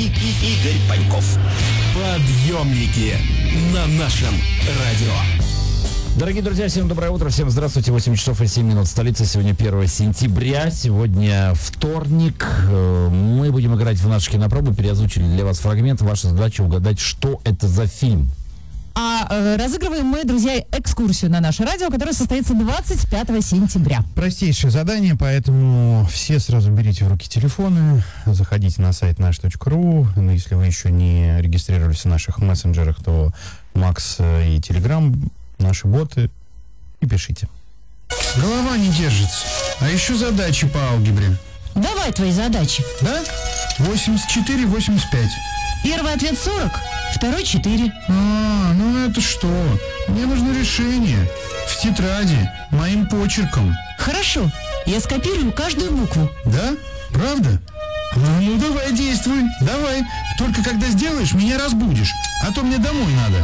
Игорь Паньков. Подъемники на нашем радио. Дорогие друзья, всем доброе утро, всем здравствуйте. 8 часов и 7 минут столицы. Сегодня 1 сентября, сегодня вторник. Мы будем играть в нашу кинопробу. Переозвучили для вас фрагмент. Ваша задача угадать, что это за фильм. Разыгрываем мы, друзья, экскурсию на наше радио, которая состоится 25 сентября. Простейшее задание, поэтому все сразу берите в руки телефоны, заходите на сайт наш.ру. Но если вы еще не регистрировались в наших мессенджерах, то Макс и Telegram, наши боты, и пишите. Голова не держится. А еще задачи по алгебре. Давай твои задачи. Да? 84, 85. Первый ответ 40, второй 4. Ну это что? Мне нужно решение. В тетради, моим почерком. Хорошо, я скопирую каждую букву. Да? Правда? Ну давай, действуй. Давай. Только когда сделаешь, меня разбудишь. А то мне домой надо.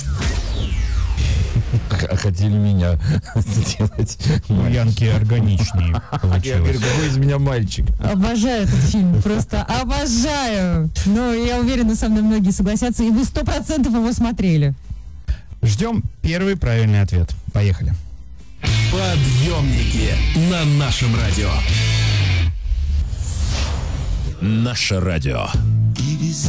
Хотели меня сделать. Янки органичнее Я получилось. говорю, какой из меня мальчик. Обожаю этот фильм, просто обожаю. Но я уверена, со мной многие согласятся, и вы 100% его смотрели. Ждем первый правильный ответ. Поехали. Подъемники на нашем радио. Наше радио. И везде